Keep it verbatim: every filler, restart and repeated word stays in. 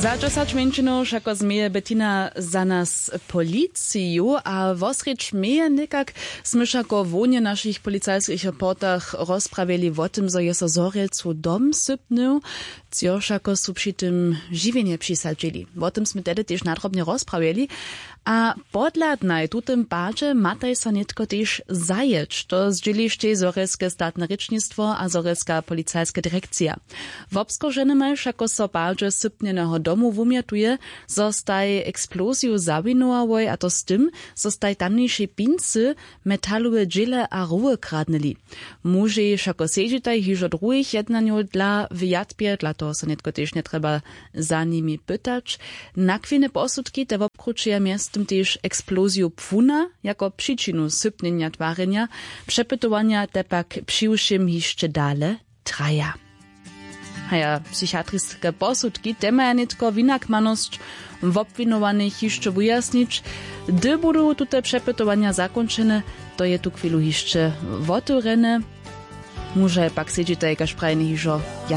Za dziesięć minut jako zmieje Bettina za nas policiju, a wosreć meje nekak sme jako wonie naszych policajskich reportach rozprawili o tym, że jest Zorelcu dom sypnął, cioż jako su przy tym żywienie przysadzili. O tym sme tedy też nadrobnie rozprawili, a podladnaj tutem padzie mataj sa netko też zajeć, to zdzielište Zorelskie statne rečnictwo a Zorelska policajska dyrekcja. W obskorzeny jako so padzie sypnienego domu wumiatuje, zostaj eksploziju zawinowałoj, a to z tym, zostaj tamniejsze pincy, metalowe dżile a ruły kradnili. Muže jako sežitaj hižo drugich jednaniu dla wyjadbie, dla toho se netko też nie trzeba za nimi pytać. Nakwine posudki te wobkručuja miestem też eksploziju pfuna, jako przyczynu sypnienia twarenia, przepytowania te pak przyuszym jeszcze dale traja. Haja, psychiatriskie posudki, te maja netko winakmanosť w obwinowanych jeszcze wyjasnić. Gdy budú tute przepytowania zakończone, to je tu chwilu jeszcze otvorene. Może pak siedzieć jakaś prajny hižo